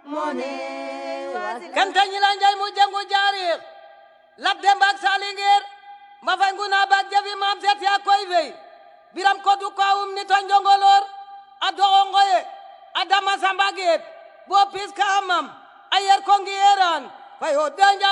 kan tañila njay mu jangu jaarix lat dembak salingeer ma fay nguna bak jafi maam seet yaa koy wey biram kodu kawum ni to njongolor a doxo ngoye a dama samba geet bo pis ka amam a yer ko ngiyeran fay o danja